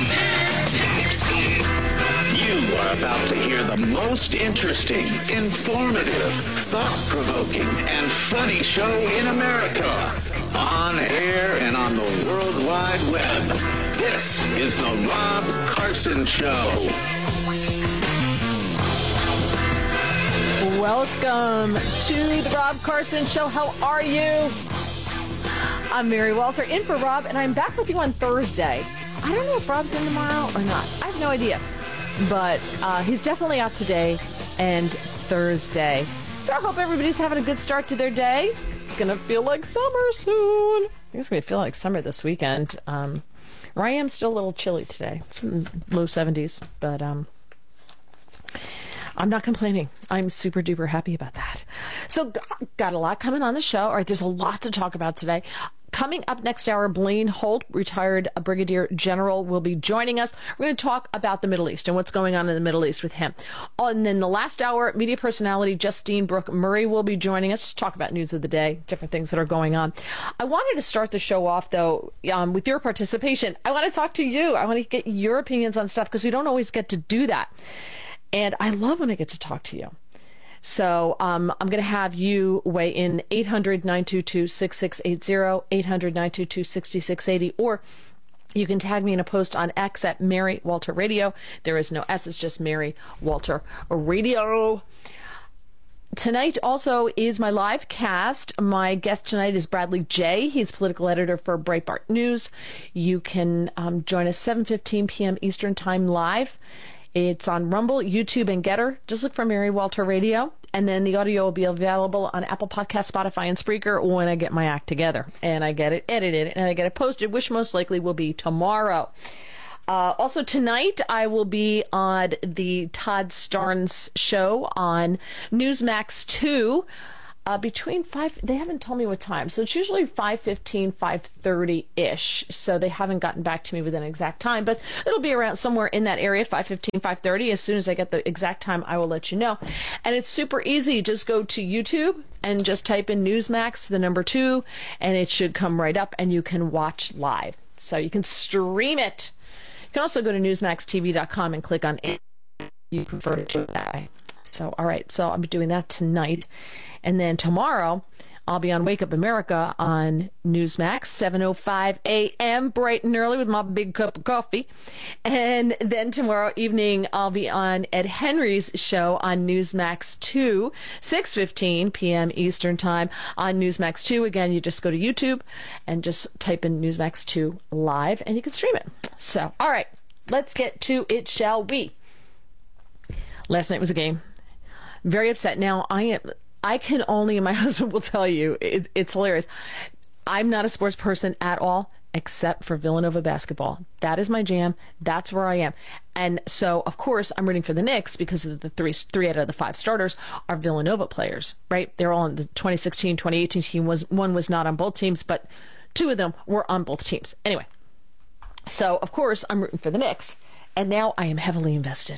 You are about to hear the most interesting, informative, thought-provoking, and funny show in America. On air and on the World Wide Web. This is the Rob Carson Show. Welcome to the Rob Carson Show. How are you? I'm Mary Walter, in for Rob, and I'm back with you on Thursday. I don't know if Rob's in tomorrow or not. I have no idea. But he's definitely out today and Thursday. So I hope everybody's having a good start to their day. It's going to feel like summer soon. I think it's going to feel like summer this weekend. Where I am still a little chilly today. It's in low 70s, but I'm not complaining. I'm super duper happy about that. So got a lot coming on the show. All right, there's a lot to talk about today. Coming up next hour, Blaine Holt, retired Brigadier General, will be joining us. We're going to talk about the Middle East and what's going on in the Middle East with him. Oh, and then the last hour, media personality Justine Brooke Murray will be joining us to talk about news of the day, different things that are going on. I wanted to start the show off, though, with your participation. I want to talk to you. I want to get your opinions on stuff because we don't always get to do that. And I love when I get to talk to you. So I'm going to have you weigh in 800-922-6680, 800-922-6680, or you can tag me in a post on X at Mary Walter Radio. There is no S, it's just Mary Walter Radio. Tonight also is my live cast. My guest tonight is Bradley Jay. He's political editor for Breitbart News. You can join us 7:15 p.m. Eastern Time live. It's on Rumble, YouTube, and Getter. Just look for Mary Walter Radio. And then the audio will be available on Apple Podcasts, Spotify, and Spreaker when I get my act together. And I get it edited and I get it posted, which most likely will be tomorrow. Also tonight, I will be on the Todd Starnes show on Newsmax 2. Between 5, they haven't told me what time, so it's usually 5:15, 5:30-ish, so they haven't gotten back to me with an exact time, but it'll be around somewhere in that area, 5:15, 5:30. As soon as I get the exact time, I will let you know. And it's super easy. Just go to YouTube and just type in Newsmax, the number 2, and it should come right up, and you can watch live. So you can stream it. You can also go to NewsmaxTV.com and click on it if you prefer to do it that way. So, all right, so I'll be doing that tonight. And then tomorrow, I'll be on Wake Up America on Newsmax, 7:05 a.m., bright and early with my big cup of coffee. And then tomorrow evening, I'll be on Ed Henry's show on Newsmax 2, 6:15 p.m. Eastern Time on Newsmax 2. Again, you just go to YouTube and just type in Newsmax 2 live, and you can stream it. So, all right, let's get to it, shall we? Last night was a game. Very upset. Now, I can only, and my husband will tell you, it's hilarious. I'm not a sports person at all, except for Villanova basketball. That is my jam. That's where I am. And so, of course, I'm rooting for the Knicks because of the three out of the 5 starters are Villanova players, right? They're all on the 2016, 2018 team. One was not on both teams, but 2 of them were on both teams. Anyway, so, of course, I'm rooting for the Knicks. And now I am heavily invested.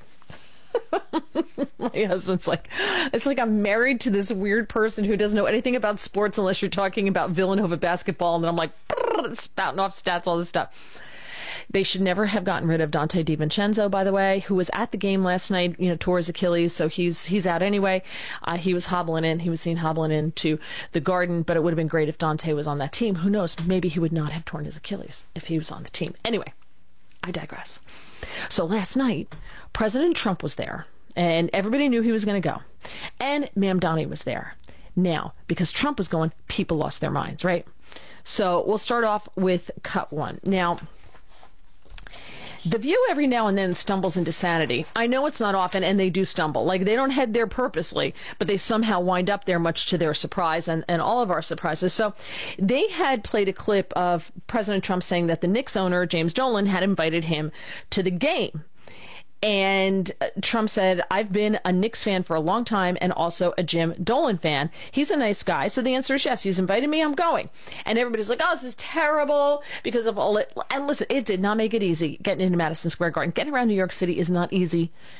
My husband's like, it's like I'm married to this weird person who doesn't know anything about sports unless you're talking about Villanova basketball. And then I'm like, spouting off stats, all this stuff. They should never have gotten rid of Dante DiVincenzo, by the way, who was at the game last night, tore his Achilles. So he's out anyway. He was seen hobbling into the Garden, but it would have been great if Dante was on that team. Who knows? Maybe he would not have torn his Achilles if he was on the team. Anyway, I digress. So last night, President Trump was there, and everybody knew he was going to go. And Mamdani was there. Now, because Trump was going, people lost their minds, right? So we'll start off with cut 1. Now, The View every now and then stumbles into sanity. I know it's not often, and they do stumble. Like, they don't head there purposely, but they somehow wind up there, much to their surprise and all of our surprises. So they had played a clip of President Trump saying that the Knicks owner, James Dolan, had invited him to the game. And Trump said, I've been a Knicks fan for a long time and also a Jim Dolan fan. He's a nice guy. So the answer is yes. He's invited me. I'm going. And everybody's like, oh, this is terrible because of all it. And listen, it did not make it easy getting into Madison Square Garden. Getting around New York City is not easy.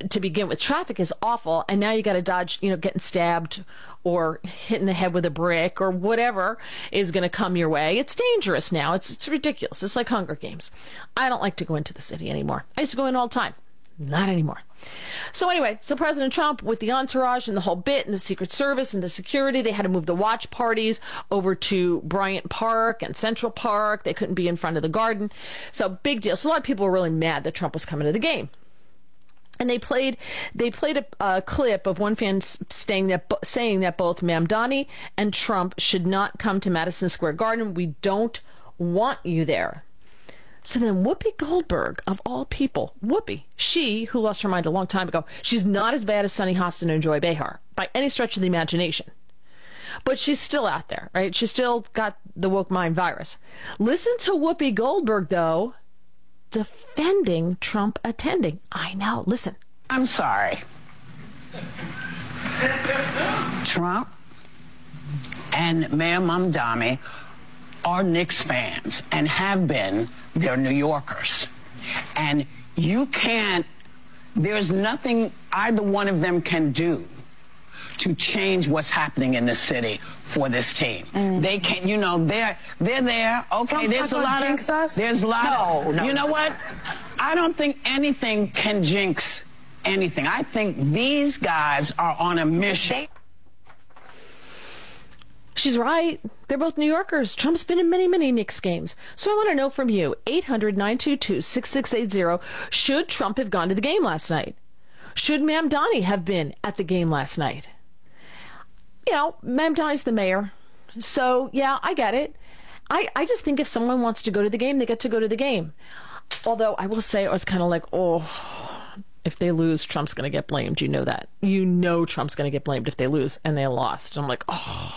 to begin with. Traffic is awful, and now you got to dodge, getting stabbed or hitting the head with a brick or whatever is going to come your way. It's dangerous now. It's ridiculous. It's like Hunger Games. I don't like to go into the city anymore. I used to go in all the time. Not anymore. So anyway, President Trump with the entourage and the whole bit and the Secret Service and the security, they had to move the watch parties over to Bryant Park and Central Park. They couldn't be in front of the Garden. So big deal. So a lot of people were really mad that Trump was coming to the game. And they played a clip of one fan saying that both Mamdani and Trump should not come to Madison Square Garden. We don't want you there. So then Whoopi Goldberg, of all people, Whoopi, she, who lost her mind a long time ago, she's not as bad as Sunny Hostin and Joy Behar by any stretch of the imagination. But she's still out there, right? She's still got the woke mind virus. Listen to Whoopi Goldberg, though, defending Trump attending. I know. Listen. I'm sorry. Trump and Mayor Mamdani are Knicks fans and have been. They're New Yorkers. And you can't, there's nothing either one of them can do to change what's happening in the city for this team. They can't, they're there. Okay, there's a lot of, there's a lot of, you know what? I don't think anything can jinx anything. I think these guys are on a mission. She's right. They're both New Yorkers. Trump's been in many, many Knicks games. So I want to know from you, 800-922-6680, should Trump have gone to the game last night? Should Mamdani have been at the game last night? Mamdani's the mayor. So, yeah, I get it. I just think if someone wants to go to the game, they get to go to the game. Although I will say I was kind of like, if they lose, Trump's going to get blamed. You know that. Trump's going to get blamed if they lose, and they lost. I'm like,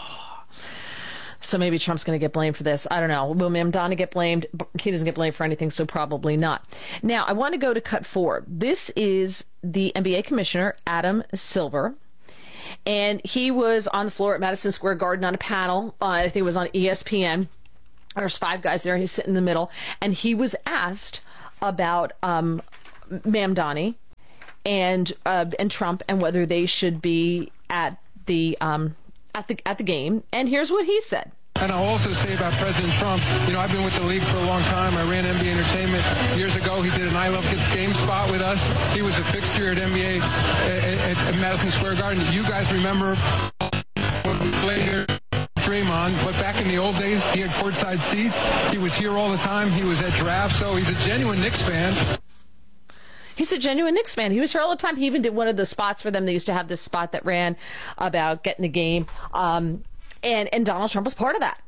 So maybe Trump's going to get blamed for this. I don't know. Will Mamdani get blamed? He doesn't get blamed for anything, so probably not. Now, I want to go to cut 4. This is the NBA commissioner, Adam Silver. And he was on the floor at Madison Square Garden on a panel. I think it was on ESPN. There's 5 guys there, and he's sitting in the middle. And he was asked about Mamdani and Trump and whether they should be at the game. And here's what he said. And I'll also say about President Trump, I've been with the league for a long time. I ran NBA Entertainment. Years ago, he did an I Love Kids game spot with us. He was a fixture at NBA at Madison Square Garden. You guys remember when we played here, Draymond, but back in the old days, he had courtside seats. He was here all the time. He was at drafts, so he's a genuine Knicks fan. He's a genuine Knicks fan. He was here all the time. He even did one of the spots for them. They used to have this spot that ran about getting the game. And Donald Trump was part of that.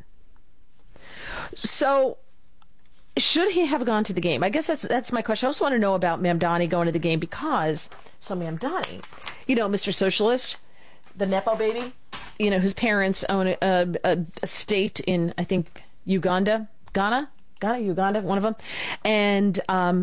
So should he have gone to the game? I guess that's my question. I also want to know about Mamdani going to the game because, Mamdani, Mr. Socialist, the Nepo baby, whose parents own a state in, I think, Uganda, one of them. And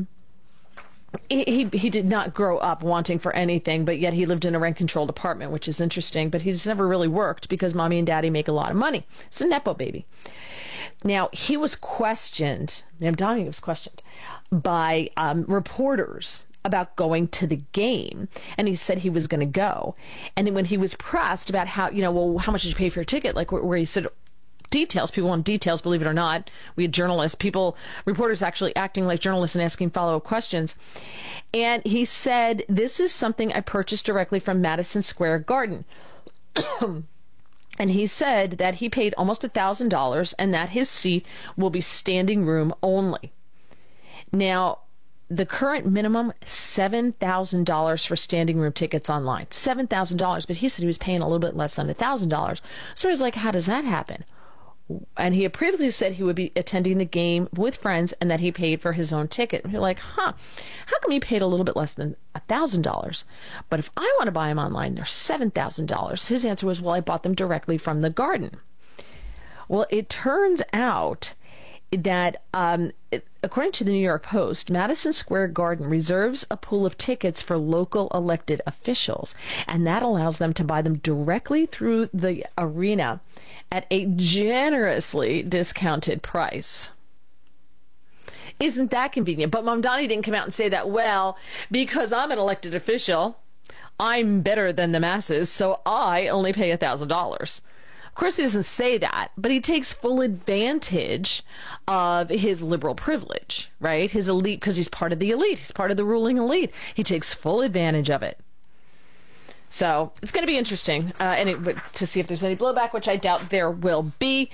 He did not grow up wanting for anything, but yet he lived in a rent-controlled apartment, which is interesting. But he's never really worked because mommy and daddy make a lot of money. It's a Nepo baby. Now, he was questioned, Mamdani was questioned, by reporters about going to the game. And he said he was going to go. And then when he was pressed about how, how much did you pay for your ticket? Like where he said, details. People want details, believe it or not. We had journalists, reporters actually acting like journalists and asking follow-up questions. And he said, this is something I purchased directly from Madison Square Garden. And he said that he paid almost $1,000 and that his seat will be standing room only. Now, the current minimum, $7,000 for standing room tickets online. $7,000, but he said he was paying a little bit less than $1,000. So he's like, how does that happen? And he had previously said he would be attending the game with friends and that he paid for his own ticket. And you're like, how come he paid a little bit less than $1,000? But if I want to buy them online, they're $7,000. His answer was, well, I bought them directly from the Garden. Well, it turns out that, according to the New York Post, Madison Square Garden reserves a pool of tickets for local elected officials, and that allows them to buy them directly through the arena at a generously discounted price. Isn't that convenient? But Mamdani didn't come out and say that, well, because I'm an elected official, I'm better than the masses, so I only pay $1,000. Of course, he doesn't say that, but he takes full advantage of his liberal privilege, right? His elite, because he's part of the elite. He's part of the ruling elite. He takes full advantage of it. So it's going to be interesting to see if there's any blowback, which I doubt there will be.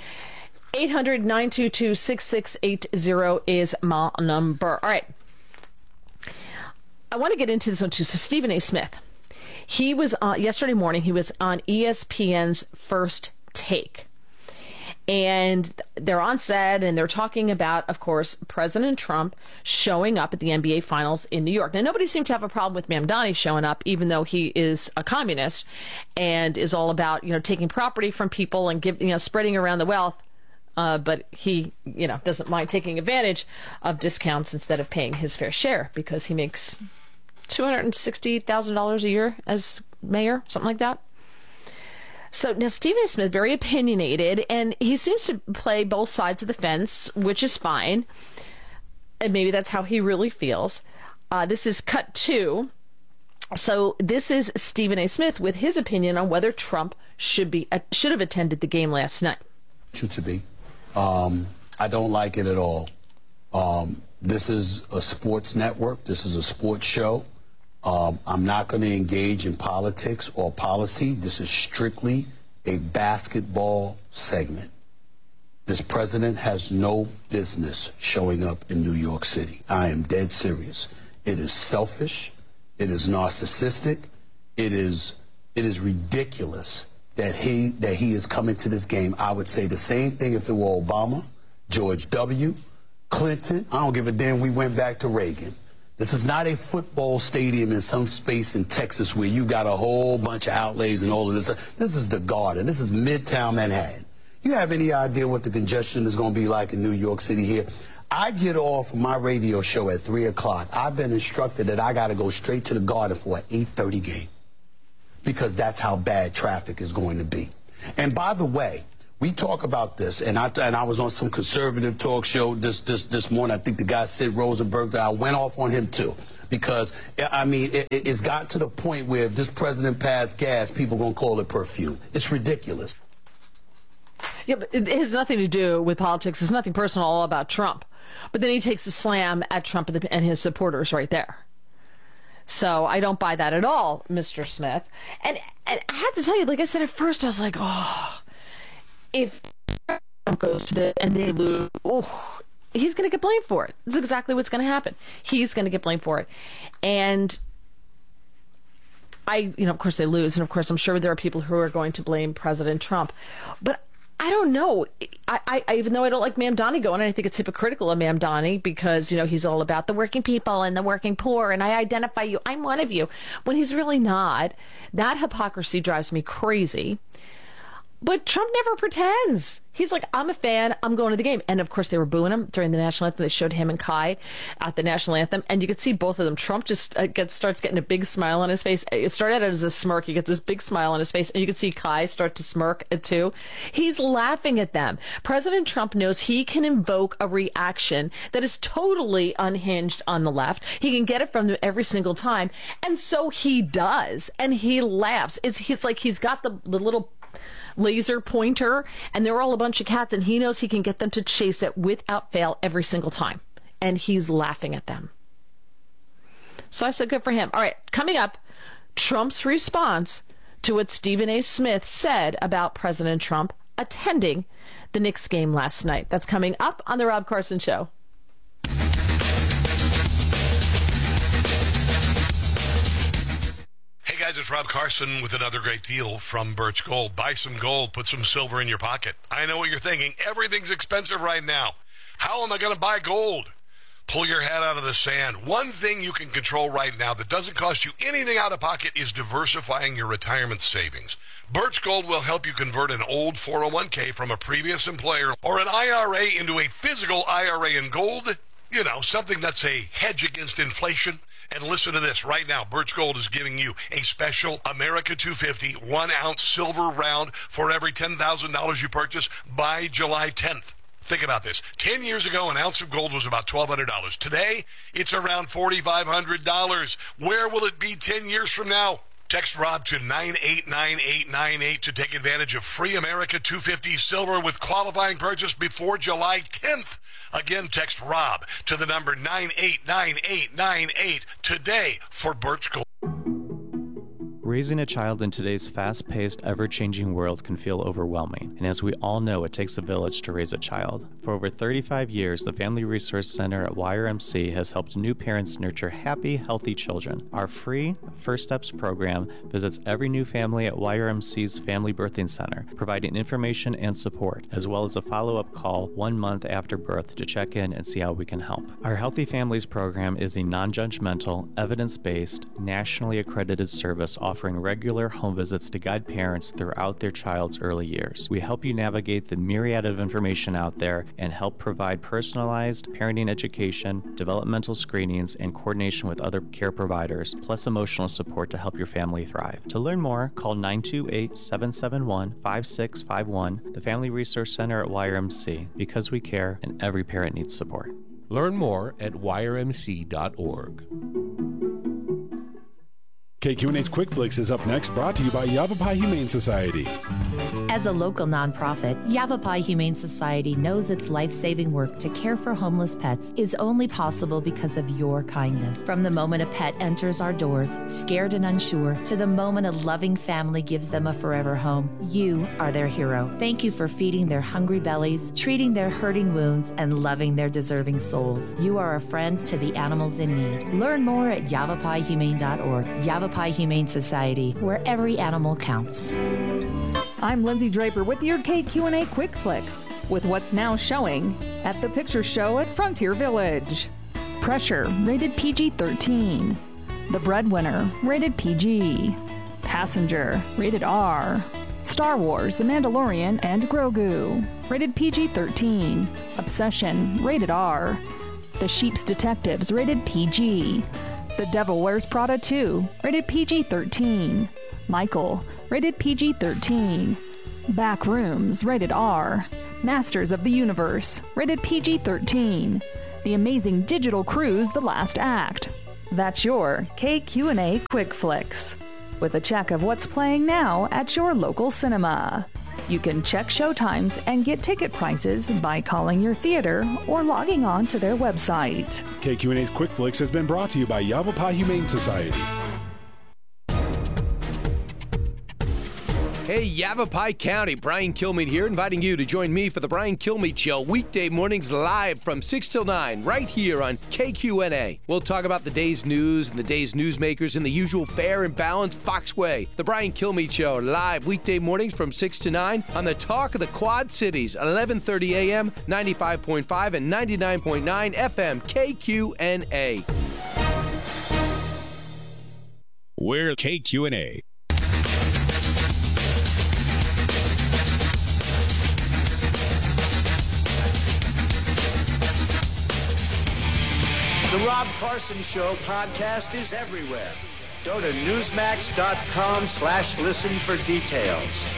800-922-6680 is my number. All right. I want to get into this one too. So Stephen A. Smith, he was yesterday morning, he was on ESPN's First Take. And they're on set and they're talking about, of course, President Trump showing up at the NBA Finals in New York. Now, nobody seemed to have a problem with Mamdani showing up, even though he is a communist and is all about, taking property from people and spreading around the wealth. But he, doesn't mind taking advantage of discounts instead of paying his fair share because he makes $260,000 a year as mayor, something like that. So now Stephen A. Smith, very opinionated, and he seems to play both sides of the fence, which is fine. And maybe that's how he really feels. This is cut 2. So this is Stephen A. Smith with his opinion on whether Trump should have attended the game last night. To be. I don't like it at all. This is a sports network. This is a sports show. I'm not going to engage in politics or policy. This is strictly a basketball segment. This president has no business showing up in New York City. I am dead serious. It is selfish. It is narcissistic. It is ridiculous that he is coming to this game. I would say the same thing if it were Obama, George W., Clinton. I don't give a damn. We went back to Reagan. This is not a football stadium in some space in Texas where you got a whole bunch of outlays and all of this. This is the Garden. This is Midtown Manhattan. You have any idea what the congestion is going to be like in New York City here? I get off my radio show at 3 o'clock. I've been instructed that I got to go straight to the Garden for an 8:30 game because that's how bad traffic is going to be. And by the way, we talk about this, and I was on some conservative talk show this morning. I think the guy Sid Rosenberg, I went off on him too, because I mean it's got to the point where if this president passed gas, people are gonna call it perfume. It's ridiculous. Yeah, but it has nothing to do with politics. It's nothing personal, all about Trump. But then he takes a slam at Trump and his supporters right there. So I don't buy that at all, Mr. Smith. And I have to tell you, like I said at first, I was like, oh. If Trump goes to this and they lose, he's going to get blamed for it. That's exactly what's going to happen. He's going to get blamed for it. And of course they lose. And of course, I'm sure there are people who are going to blame President Trump. But I don't know. I even though I don't like Mamdani going, and I think it's hypocritical of Mamdani because, he's all about the working people and the working poor. And I identify you. I'm one of you. When he's really not. That hypocrisy drives me crazy. But Trump never pretends. He's like, I'm a fan. I'm going to the game. And, of course, they were booing him during the national anthem. They showed him and Kai at the national anthem. And you could see both of them. Trump just starts getting a big smile on his face. It started out as a smirk. He gets this big smile on his face. And you can see Kai start to smirk, too. He's laughing at them. President Trump knows he can invoke a reaction that is totally unhinged on the left. He can get it from them every single time. And so he does. And he laughs. It's like he's got the little laser pointer, and they're all a bunch of cats, and he knows he can get them to chase it without fail every single time. And he's laughing at them. So I said, good for him. All right, coming up, Trump's response to what Stephen A. Smith said about President Trump attending the Knicks game last night. That's coming up on The Rob Carson Show. Hey guys, it's Rob Carson with another great deal from Birch Gold. Buy some gold, put some silver in your pocket. I know what you're thinking. Everything's expensive right now. How am I going to buy gold? Pull your head out of the sand. One thing you can control right now that doesn't cost you anything out of pocket is diversifying your retirement savings. Birch Gold will help you convert an old 401k from a previous employer or an IRA into a physical IRA in gold. Something that's a hedge against inflation. And listen to this right now. Birch Gold is giving you a special America 250 1-ounce silver round for every $10,000 you purchase by July 10th. Think about this. 10 years ago, an ounce of gold was about $1,200. Today, it's around $4,500. Where will it be 10 years from now? Text Rob to 989898 to take advantage of free America 250 silver with qualifying purchase before July 10th. Again, text Rob to the number 989898 today for Birch Gold. Raising a child in today's fast-paced, ever-changing world can feel overwhelming, and as we all know, it takes a village to raise a child. For over 35 years, the Family Resource Center at YRMC has helped new parents nurture happy, healthy children. Our free First Steps program visits every new family at YRMC's Family Birthing Center, providing information and support, as well as a follow-up call 1 month after birth to check in and see how we can help. Our Healthy Families program is a non-judgmental, evidence-based, nationally accredited service offering regular home visits to guide parents throughout their child's early years. We help you navigate the myriad of information out there and help provide personalized parenting education, developmental screenings, and coordination with other care providers, plus emotional support to help your family thrive. To learn more, call 928-771-5651, the Family Resource Center at YRMC, because we care and every parent needs support. Learn more at yrmc.org. KQNA's Quick Flicks is up next, brought to you by Yavapai Humane Society. As a local nonprofit, Yavapai Humane Society knows its life-saving work to care for homeless pets is only possible because of your kindness. From the moment a pet enters our doors, scared and unsure, to the moment a loving family gives them a forever home, you are their hero. Thank you for feeding their hungry bellies, treating their hurting wounds, and loving their deserving souls. You are a friend to the animals in need. Learn more at yavapaihumane.org. Yavapai Humane Society, where every animal counts. I'm Lindsay Draper with your KQNA Quick Flicks, with what's now showing at the Picture Show at Frontier Village. Pressure, rated PG-13. The Breadwinner, rated PG. Passenger, rated R. Star Wars, The Mandalorian and Grogu, rated PG-13. Obsession, rated R. The Sheep's Detectives, rated PG. The Devil Wears Prada 2, rated PG-13. Michael, rated PG-13. Backrooms, rated R. Masters of the Universe, rated PG-13. The Amazing Digital Cruise, The Last Act. That's your KQNA Quick Flicks, with a check of what's playing now at your local cinema. You can check showtimes and get ticket prices by calling your theater or logging on to their website. KQNA's Quick Flicks has been brought to you by Yavapai Humane Society. Hey, Yavapai County, Brian Kilmeade here, inviting you to join me for the Brian Kilmeade Show, weekday mornings live from 6 till 9, right here on KQNA. We'll talk about the day's news and the day's newsmakers in the usual fair and balanced Fox way. The Brian Kilmeade Show, live weekday mornings from 6 to 9 on the Talk of the Quad Cities, 11:30 a.m., 95.5 and 99.9 FM, KQNA. We're KQNA. The Rob Carson Show podcast is everywhere. Go to newsmax.com/listen for details.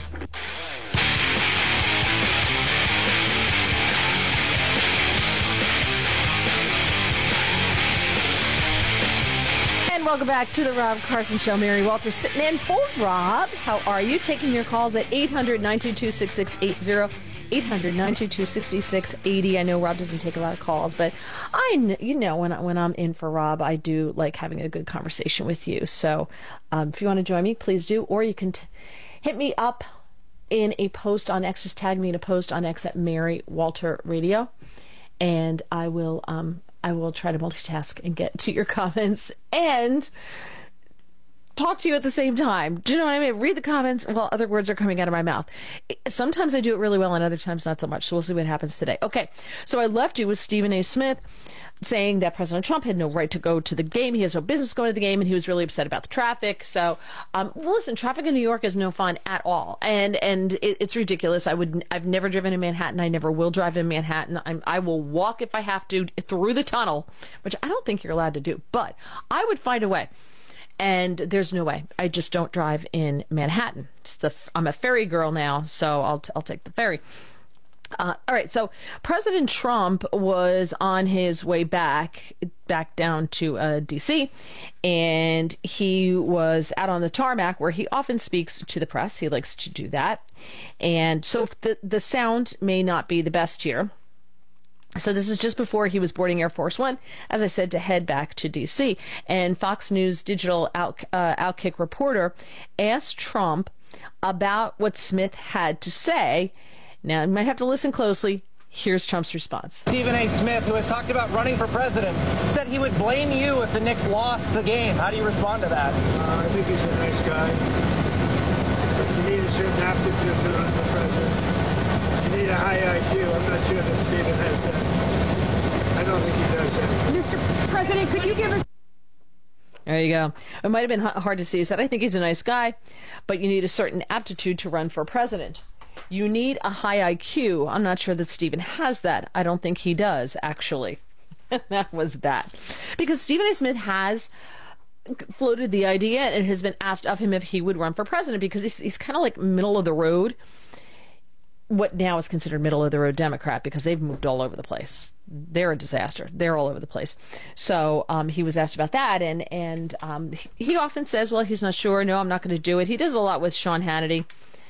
And welcome back to the Rob Carson Show. Mary Walter sitting in for Rob. How are you? Taking your calls at 800-922-6680. 800-922-6680. I know Rob doesn't take a lot of calls, but when I'm in for Rob, I do like having a good conversation with you. So if you want to join me, please do. Or you can hit me up in a post on X. Just tag me in a post on X at Mary Walter Radio, and I will try to multitask and get to your comments and talk to you at the same time. Do you know what I mean? Read the comments while other words are coming out of my mouth. Sometimes I do it really well and other times not so much. So we'll see what happens today. Okay. So I left you with Stephen A. Smith saying that President Trump had no right to go to the game. He has no business going to the game, and he was really upset about the traffic. So, listen, traffic in New York is no fun at all. And it's ridiculous. I've never driven in Manhattan. I never will drive in Manhattan. I will walk if I have to through the tunnel, which I don't think you're allowed to do, but I would find a way. And there's no way. I just don't drive in Manhattan. I'm a ferry girl now, so I'll take the ferry. All right, so President Trump was on his way back down to D.C., and he was out on the tarmac where he often speaks to the press. He likes to do that. And so the sound may not be the best here. So this is just before he was boarding Air Force One, as I said, to head back to D.C. And Fox News digital Outkick reporter asked Trump about what Smith had to say. Now, you might have to listen closely. Here's Trump's response. Stephen A. Smith, who has talked about running for president, said he would blame you if the Knicks lost the game. How do you respond to that? I think he's a nice guy. You need a certain aptitude to run for president. You need a high IQ. I'm not sure that Stephen has that. I don't think he does that. Mr. President, could you give us... There you go. It might have been hard to see. He said, I think he's a nice guy, but you need a certain aptitude to run for president. You need a high IQ. I'm not sure that Stephen has that. I don't think he does, actually. That was that. Because Stephen A. Smith has floated the idea, and it has been asked of him if he would run for president, because he's kind of like middle of the road. What now is considered middle of the road Democrat, because they've moved all over the place. They're a disaster. They're all over the place. So he was asked about that, and he often says, well, he's not sure. No, I'm not going to do it. He does a lot with Sean Hannity.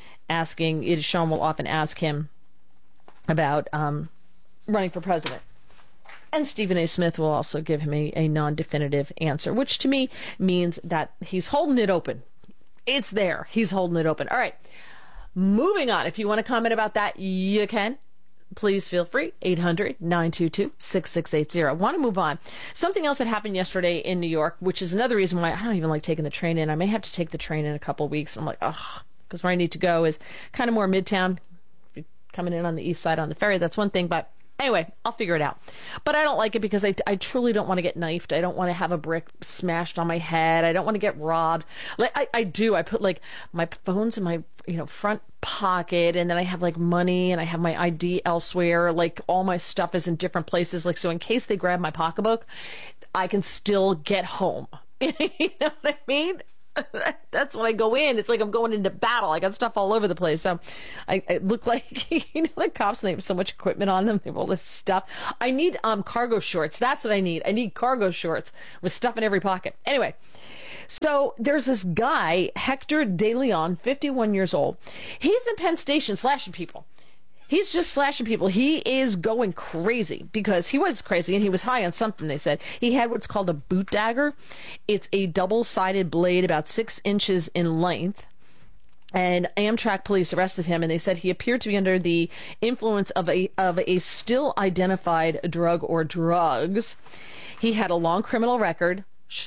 Sean will often ask him about running for president. And Stephen A. Smith will also give him a non-definitive answer, which to me means that he's holding it open. It's there. He's holding it open. All right. Moving on. If you want to comment about that, you can. Please feel free. 800-922-6680. I want to move on. Something else that happened yesterday in New York, which is another reason why I don't even like taking the train in. I may have to take the train in a couple of weeks. I'm like, because where I need to go is kind of more midtown. Coming in on the east side on the ferry, that's one thing, but anyway, I'll figure it out. But I don't like it because I truly don't want to get knifed. I don't want to have a brick smashed on my head. I don't want to get robbed. Like I do. I put like my phones in my front pocket, and then I have like money, and I have my ID elsewhere. Like all my stuff is in different places. Like, so in case they grab my pocketbook, I can still get home. You know what I mean? That's when I go in. It's like I'm going into battle. I got stuff all over the place. So I look like, the cops, and they have so much equipment on them. They have all this stuff. I need cargo shorts. That's what I need. I need cargo shorts with stuff in every pocket. Anyway, so there's this guy, Hector De Leon, 51 years old. He's in Penn Station slashing people. He's just slashing people. He is going crazy because he was crazy and he was high on something, they said. He had what's called a boot dagger. It's a double-sided blade about 6 inches in length. And Amtrak police arrested him, and they said he appeared to be under the influence of a still identified drug or drugs. He had a long criminal record,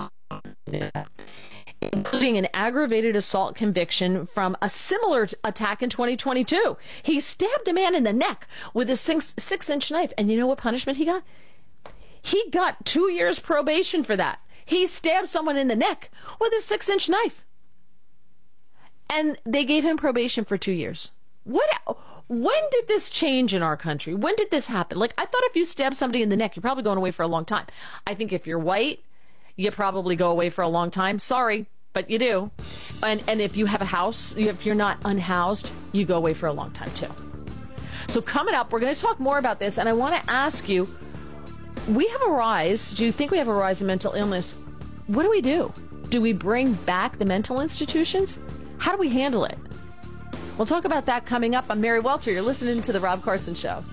including an aggravated assault conviction from a similar attack in 2022. He stabbed a man in the neck with a 6-inch knife. And you know what punishment he got? He got 2 years probation for that. He stabbed someone in the neck with a 6-inch knife. And they gave him probation for 2 years. When did this change in our country? When did this happen? Like, I thought if you stab somebody in the neck, you're probably going away for a long time. I think if you're white, you probably go away for a long time. Sorry, but you do. And if you have a house, if you're not unhoused, you go away for a long time too. So coming up, we're going to talk more about this, and I want to ask you, we have a rise. Do you think we have a rise in mental illness? What do? Do we bring back the mental institutions? How do we handle it? We'll talk about that coming up. I'm Mary Welter. You're listening to The Rob Carson Show.